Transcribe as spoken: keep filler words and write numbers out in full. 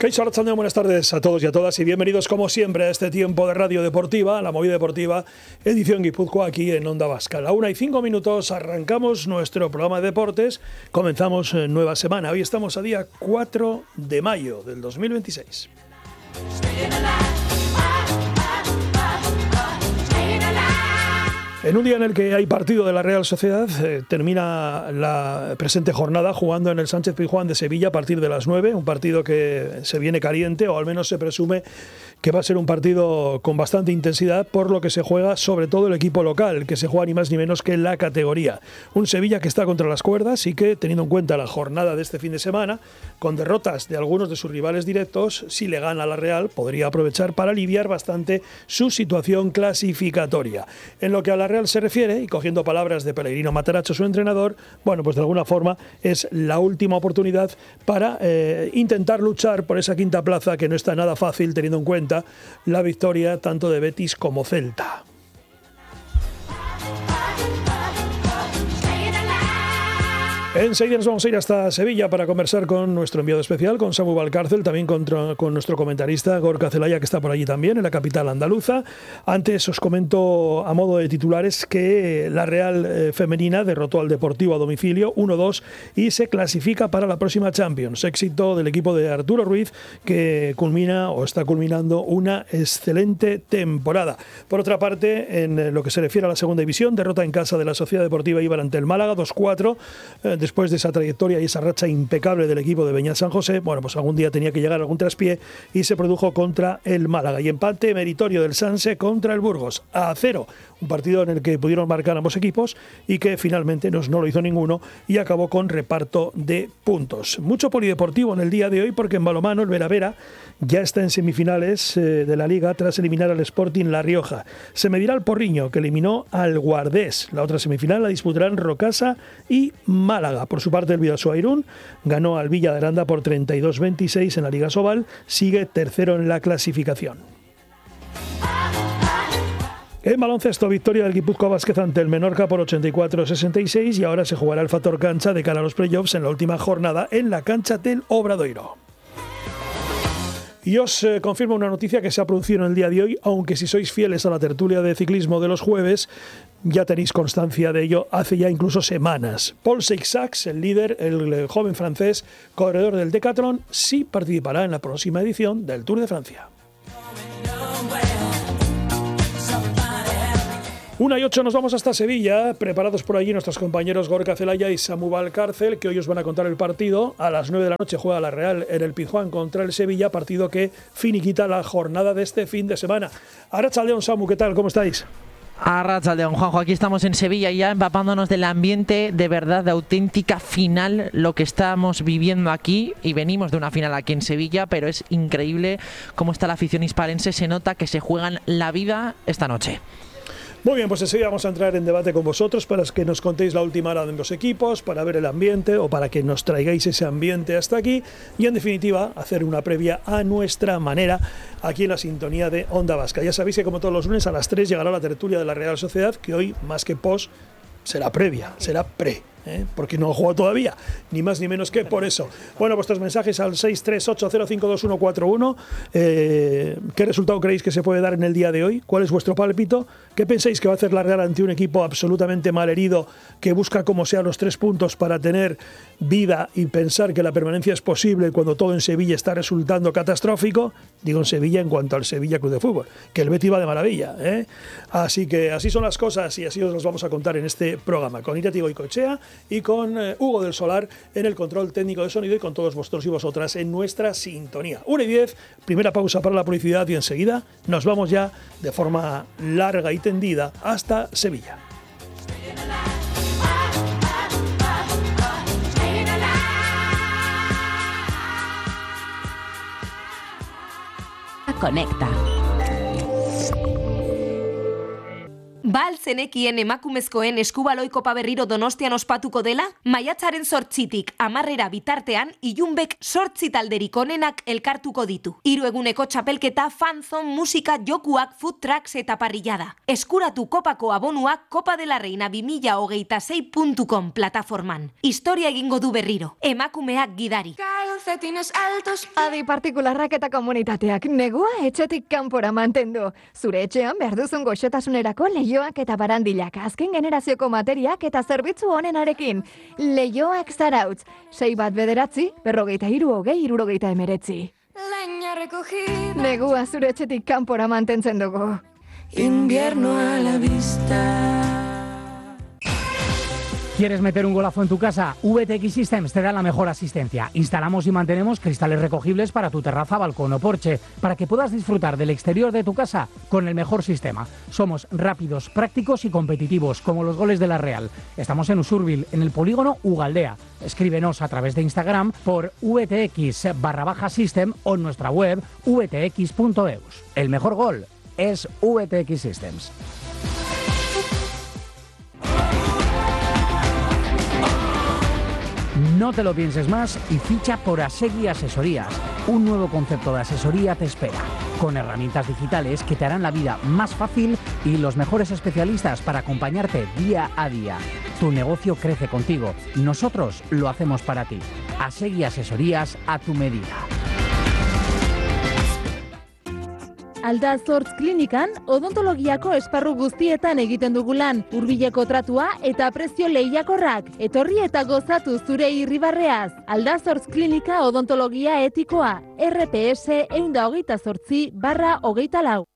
Kaixo Arratsaldeon, buenas tardes a todos y a todas y bienvenidos como siempre a este tiempo de Radio Deportiva, la movida deportiva, edición Guipúzcoa aquí en Onda Vasca. A la una y cinco minutos arrancamos nuestro programa de deportes, comenzamos nueva semana. Hoy estamos a día cuatro de mayo del dos mil veintiséis. En un día en el que hay partido de la Real Sociedad, eh, termina la presente jornada jugando en el Sánchez Pizjuán de Sevilla a partir de las nueve, un partido que se viene caliente, o al menos se presume que va a ser un partido con bastante intensidad, por lo que se juega sobre todo el equipo local, que se juega ni más ni menos que la categoría. Un Sevilla que está contra las cuerdas y que, teniendo en cuenta la jornada de este fin de semana, con derrotas de algunos de sus rivales directos, si le gana a la Real, podría aprovechar para aliviar bastante su situación clasificatoria. En lo que a la Real se refiere, y cogiendo palabras de Pellegrino Matarazzo, su entrenador, bueno, pues de alguna forma es la última oportunidad para eh, intentar luchar por esa quinta plaza, que no está nada fácil teniendo en cuenta la victoria tanto de Betis como Celta. Enseguida nos vamos a ir hasta Sevilla para conversar con nuestro enviado especial, con Samu Valcárcel, también con, con nuestro comentarista Gorka Zelaya, que está por allí también, en la capital andaluza. Antes os comento a modo de titulares que la Real eh, femenina derrotó al Deportivo a domicilio uno dos y se clasifica para la próxima Champions. Éxito del equipo de Arturo Ruiz, que culmina o está culminando una excelente temporada. Por otra parte, en lo que se refiere a la segunda división, derrota en casa de la Sociedad Deportiva Eibar ante el Málaga dos cuatro. Eh, Después de esa trayectoria y esa racha impecable del equipo de Beñat San José, bueno, pues algún día tenía que llegar algún traspié y se produjo contra el Málaga. Y empate meritorio del Sanse contra el Burgos, a cero. Un partido en el que pudieron marcar ambos equipos y que finalmente no, no lo hizo ninguno y acabó con reparto de puntos. Mucho polideportivo en el día de hoy, porque en balonmano el Vera Vera ya está en semifinales eh, de la Liga tras eliminar al Sporting La Rioja. Se medirá al Porriño, que eliminó al Guardés. La otra semifinal la disputarán Rocasa y Málaga. Por su parte, el Bidasoa Irún ganó al Villa de Aranda por treinta y dos veintiséis en la Liga Sobal, sigue tercero en la clasificación. En baloncesto, victoria del Guipúzcoa Vázquez ante el Menorca por ochenta y cuatro sesenta y seis, y ahora se jugará el factor cancha de cara a los playoffs en la última jornada en la cancha del Obradoiro. Y os eh, confirmo una noticia que se ha producido en el día de hoy, aunque si sois fieles a la tertulia de ciclismo de los jueves, ya tenéis constancia de ello hace ya incluso semanas. Paul Seixax, el líder, el, el joven francés, corredor del Decathlon, sí participará en la próxima edición del Tour de Francia. Una y ocho nos vamos hasta Sevilla, preparados por allí nuestros compañeros Gorka Zelaya y Samu Valcárcel, que hoy os van a contar el partido. A las nueve de la noche juega la Real en el Pizjuán contra el Sevilla, partido que finiquita la jornada de este fin de semana. Arratsaldeon, Samu, ¿qué tal? ¿Cómo estáis? Arratsaldeon, Juanjo, aquí estamos en Sevilla ya empapándonos del ambiente de verdad, de auténtica final, lo que estamos viviendo aquí, y venimos de una final aquí en Sevilla, pero es increíble cómo está la afición hispalense, se nota que se juegan la vida esta noche. Muy bien, pues enseguida vamos a entrar en debate con vosotros para que nos contéis la última hora de los equipos, para ver el ambiente o para que nos traigáis ese ambiente hasta aquí y, en definitiva, hacer una previa a nuestra manera aquí en la sintonía de Onda Vasca. Ya sabéis que, como todos los lunes, a las tres llegará la tertulia de la Real Sociedad, que hoy, más que post, será previa, será pre. ¿Eh? Porque no ha jugado todavía, ni más ni menos que por eso. Bueno, vuestros mensajes al seis tres ocho cero cinco dos uno cuatro uno. Eh, ¿Qué resultado creéis que se puede dar en el día de hoy? ¿Cuál es vuestro pálpito? ¿Qué pensáis que va a hacer la Real ante un equipo absolutamente malherido que busca como sea los tres puntos para tener vida y pensar que la permanencia es posible cuando todo en Sevilla está resultando catastrófico? Digo en Sevilla en cuanto al Sevilla Club de Fútbol, que el Betis va de maravilla, ¿eh? Así que así son las cosas y así os las vamos a contar en este programa, con Irati Goicoechea y con eh, Hugo del Solar en el control técnico de sonido y con todos vosotros y vosotras en nuestra sintonía. una y diez, primera pausa para la publicidad y enseguida nos vamos ya de forma larga y tendida hasta Sevilla. Conecta. Bal zenekien emakumezkoen eskubaloi kopa berriro Donostian ospatuko dela, maiatzaren zortzitik amarrera bitartean, ilunbek zortzi talderik onenak elkartuko ditu. Hiru eguneko txapelketa, fanzon, musika, jokuak, food trucks eta parrillada. Eskuratu kopako abonuak Copa de la Reina bi mila hogeita sei puntu com plataforman. Historia egingo du berriro. Emakumeak gidari. Adi partikularrak eta komunitateak negua etxetik kanpora mantendu. Zure etxean behar duzun goxotasunerako leioak eta barandilak, azken generazioko materiak eta zerbitzu honenarekin. Leioak Zarautz, sei bat bederatzi, berrogeita hiru hogei hirurogeita emeretzi. Negua zure etxetik kanpora mantentzen dugu. Invierno a la vista. ¿Quieres meter un golazo en tu casa? V T X Systems te da la mejor asistencia. Instalamos y mantenemos cristales recogibles para tu terraza, balcón o porche, para que puedas disfrutar del exterior de tu casa con el mejor sistema. Somos rápidos, prácticos y competitivos, como los goles de la Real. Estamos en Usurbil, en el polígono Ugaldea. Escríbenos a través de Instagram por vtx barra baja system o en nuestra web v t x punto e u s. El mejor gol es V T X Systems. No te lo pienses más y ficha por Asegui Asesorías. Un nuevo concepto de asesoría te espera, con herramientas digitales que te harán la vida más fácil y los mejores especialistas para acompañarte día a día. Tu negocio crece contigo. Nosotros lo hacemos para ti. Asegui Asesorías a tu medida. Aldazortz klinikan odontologiako esparru guztietan egiten dugu lan, hurbileko tratua eta prezio lehiakorrak. Etorri eta gozatu zure irribarreaz. Aldazortz klinika odontologia etikoa, R P S ehun eta hogeita zortzi barra hogeita lau.